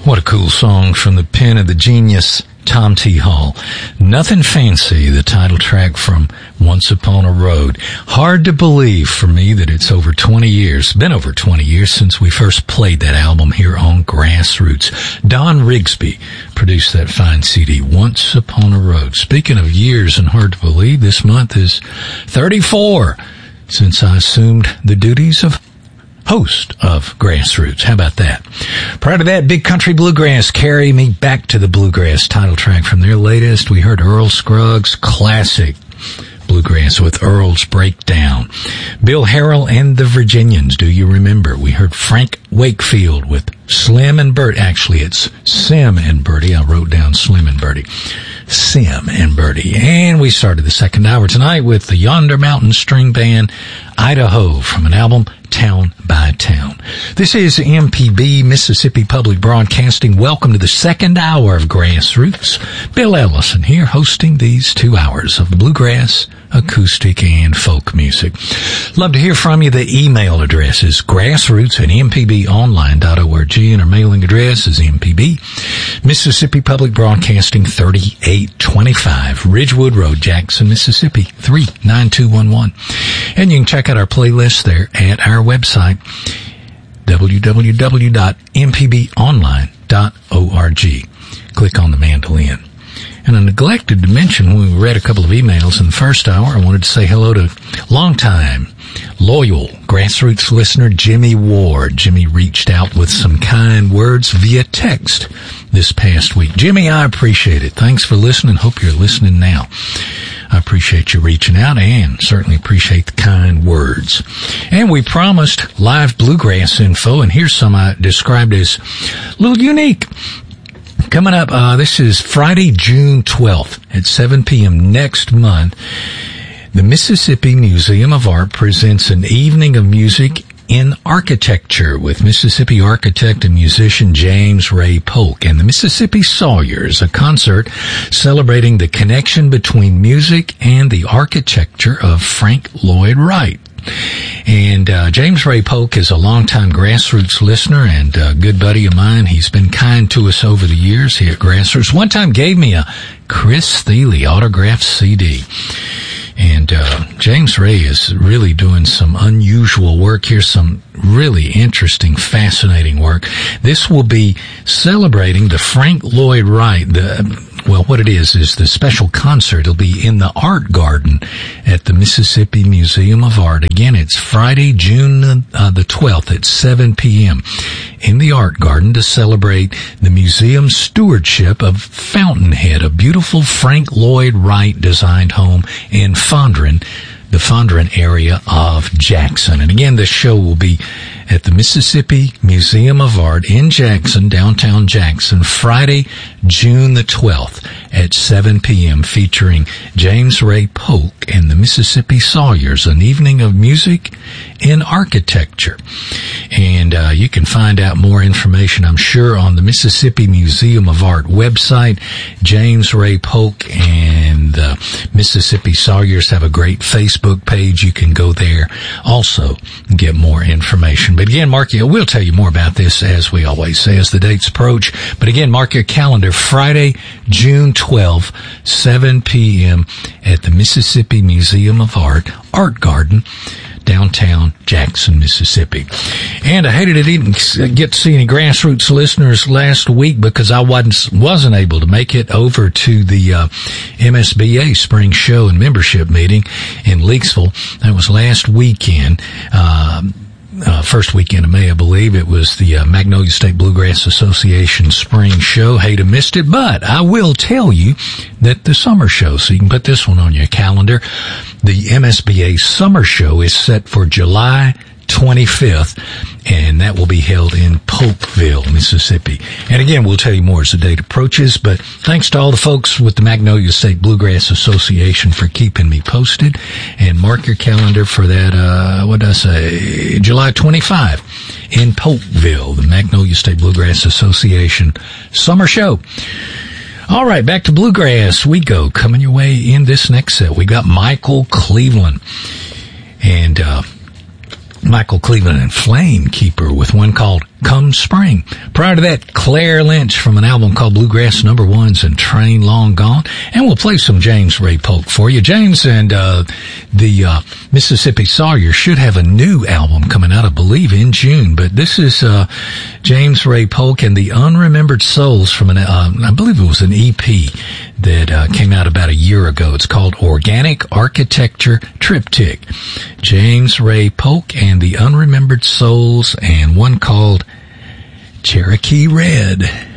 What a cool song from the pen of the genius Tom T. Hall. Nothing Fancy, the title track from Once Upon a Road. Hard to believe for me that it's over 20 years, been over 20 years since we first played that album here on Grassroots. Don Rigsby produced that fine CD, Once Upon a Road. Speaking of years and hard to believe, this month is 34 since I assumed the duties of host of Grassroots. How about that? Prior to that, Big Country Bluegrass, Carry Me Back to the Bluegrass, title track from their latest. We heard Earl Scruggs' classic Bluegrass with Earl's Breakdown. Bill Harrell and the Virginians, Do You Remember? We heard Frank Wakefield with Slim and Bertie. Actually, it's Sim and Bertie. I wrote down Slim and Bertie. Sim and Bertie. And we started the second hour tonight with the Yonder Mountain String Band, Idaho, from an album, Town by Town. This is MPB, Mississippi Public Broadcasting. Welcome to the second hour of Grassroots. Bill Ellison here hosting these 2 hours of bluegrass, acoustic, and folk music. Love to hear from you. The email address is grassroots@mpbonline.org, and our mailing address is MPB, Mississippi Public Broadcasting, 3825 Ridgewood Road, Jackson, Mississippi, 39211. And you can check out our playlist there at our website, www.mpbonline.org. Click on the mandolin. And I neglected to mention when we read a couple of emails in the first hour, I wanted to say hello to longtime, loyal Grassroots listener Jimmy Ward. Jimmy reached out with some kind words via text this past week. Jimmy, I appreciate it. Thanks for listening. Hope you're listening now. I appreciate you reaching out and certainly appreciate the kind words. And we promised live bluegrass info, and here's some I described as a little unique. Coming up, this is Friday, June 12th at 7 p.m. next month. The Mississippi Museum of Art presents an evening of music in architecture with Mississippi architect and musician James Ray Polk and the Mississippi Sawyers, a concert celebrating the connection between music and the architecture of Frank Lloyd Wright. And James Ray Polk is a longtime Grassroots listener and a good buddy of mine. He's been kind to us over the years here at Grassroots. One time gave me a Chris Thile autographed CD. And James Ray is really doing some unusual work here, some really interesting, fascinating work. This will be celebrating the Frank Lloyd Wright, what it is the special concert. It'll be in the Art Garden at the Mississippi Museum of Art. Again, it's Friday, June the 12th at 7 p.m. in the Art Garden to celebrate the museum's stewardship of Fountainhead, a beautiful Frank Lloyd Wright designed home in Fondren, the Fondren area of Jackson. And again, this show will be at the Mississippi Museum of Art in Jackson, downtown Jackson, Friday, June the 12th at 7 p.m., featuring James Ray Polk and the Mississippi Sawyers, an evening of music in architecture. And you can find out more information, I'm sure, on the Mississippi Museum of Art website. James Ray Polk and the Mississippi Sawyers have a great Facebook page. You can go there also and get more information. But again, we'll tell you more about this, as we always say, as the dates approach. But again, mark your calendar, Friday, June 12th, 7 p.m. at the Mississippi Museum of Art, Art Garden, downtown Jackson, Mississippi. And I hated I didn't get to see any Grassroots listeners last week because I wasn't able to make it over to the MSBA Spring Show and Membership Meeting in Leakesville. That was last weekend. First weekend of May, I believe. It was the Magnolia State Bluegrass Association Spring Show. Hate to missed it, but I will tell you that the summer show, so you can put this one on your calendar, the MSBA Summer Show is set for July 25th, and that will be held in Polkville, Mississippi. And again, we'll tell you more as the date approaches, but thanks to all the folks with the Magnolia State Bluegrass Association for keeping me posted. And mark your calendar for that, July 25 in Polkville, the Magnolia State Bluegrass Association Summer Show. All right, back to bluegrass we go. Coming your way in this next set, we got Michael Cleveland. And Michael Cleveland and Flame Keeper with one called come spring. Prior to that, Claire Lynch from an album called Bluegrass Number Ones and Train Long Gone. And we'll play some James Ray Polk for you. James and the Mississippi Sawyer should have a new album coming out, I believe, in June. But this is James Ray Polk and the Unremembered Souls from I believe it was an EP that came out about a year ago. It's called Organic Architecture Triptych. James Ray Polk and the Unremembered Souls, and one called Cherokee Red.